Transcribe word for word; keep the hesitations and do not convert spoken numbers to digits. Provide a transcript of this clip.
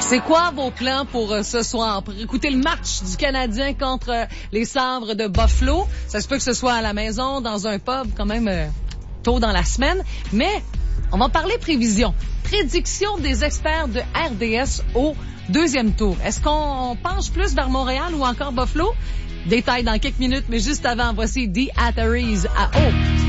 C'est quoi vos plans pour euh, ce soir? Pour écouter le match du Canadien contre euh, les Sabres de Buffalo. Ça se peut que ce soit à la maison, dans un pub, quand même euh, tôt dans la semaine. Mais on va parler prévision. Prédiction des experts de R D S au deuxième tour. Est-ce qu'on penche plus vers Montréal ou encore Buffalo? Détails dans quelques minutes, mais juste avant, voici The Atterrees à O.